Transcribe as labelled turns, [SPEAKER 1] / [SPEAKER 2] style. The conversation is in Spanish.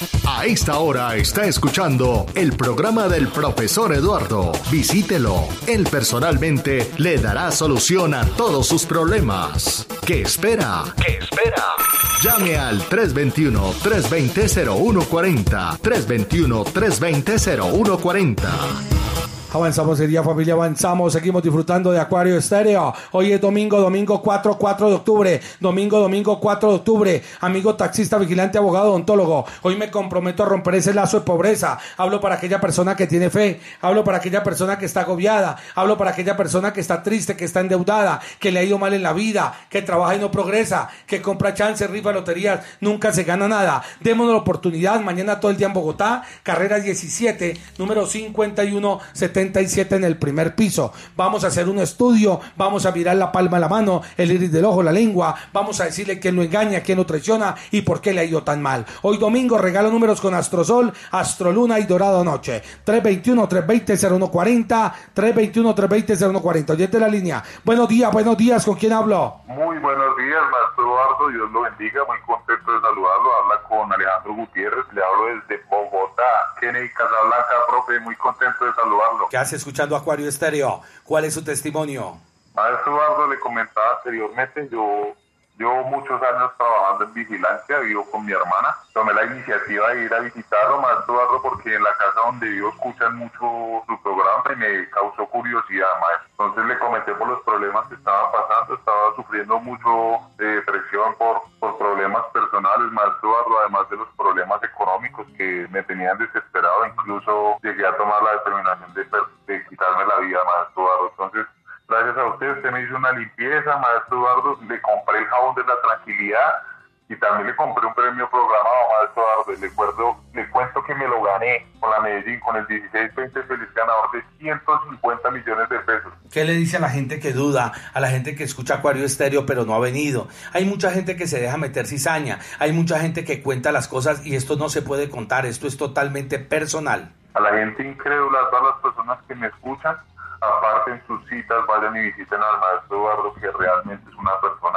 [SPEAKER 1] A esta hora está escuchando el programa del profesor Eduardo. Visítelo. Él personalmente le dará solución a todos sus problemas. ¿Qué espera? ¿Qué espera? Llame al 321-320-0140. 321-320-0140.
[SPEAKER 2] Avanzamos el día, familia, avanzamos, seguimos disfrutando de Acuario Estéreo. Hoy es domingo 4 de octubre, domingo 4 de octubre. Amigo taxista, vigilante, abogado, odontólogo, hoy me comprometo a romper ese lazo de pobreza. Hablo para aquella persona que tiene fe, hablo para aquella persona que está agobiada, hablo para aquella persona que está triste, que está endeudada, que le ha ido mal en la vida, que trabaja y no progresa, que compra chances, rifa, loterías, nunca se gana nada. Démonos la oportunidad, mañana todo el día en Bogotá, carrera 17, número 5177 en el primer piso. Vamos a hacer un estudio, vamos a mirar la palma de la mano, el iris del ojo, la lengua, vamos a decirle quién lo engaña, quién lo traiciona y por qué le ha ido tan mal. Hoy domingo regalo números con Astrosol, Astroluna y Dorado Noche. 321-320-0140, 321-320-0140. Oyente la línea. Buenos días, ¿con quién hablo?
[SPEAKER 3] Muy buenos días, maestro Eduardo, Dios lo bendiga, muy contento de saludarlo. Habla con Alejandro Gutiérrez, le hablo desde Bogotá, Kennedy Casablanca, profe, muy contento de saludarlo.
[SPEAKER 2] ¿Qué hace escuchando Acuario Estéreo? ¿Cuál es su testimonio?
[SPEAKER 3] Maestro Eduardo, le comentaba anteriormente, yo llevo muchos años trabajando en vigilancia, vivo con mi hermana. Tomé la iniciativa de ir a visitarlo, maestro Eduardo, porque en la casa donde vivo escuchan mucho su programa y me causó curiosidad, maestro. Entonces le comenté por los problemas que estaban pasando, estaba sufriendo mucho de depresión por problemas personales, maestro Eduardo, además de los problemas económicos que me tenían desesperado. Incluso llegué a tomar la determinación de quitarme la vida, maestro Eduardo. Entonces, gracias a usted me hizo una limpieza, maestro Eduardo, le compré el jabón de la tranquilidad y también le compré un premio programado, maestro Eduardo. Le cuento que me lo gané con la Medellín, con el 16-20 feliz ganador de 150 millones de pesos.
[SPEAKER 2] ¿Qué le dice a la gente que duda, a la gente que escucha Acuario Estéreo pero no ha venido? Hay mucha gente que se deja meter cizaña, hay mucha gente que cuenta las cosas y esto no se puede contar, esto es totalmente personal.
[SPEAKER 3] A la gente incrédula, a todas las personas que me escuchan, aparten sus citas, vayan y visiten al maestro Eduardo, que realmente es una persona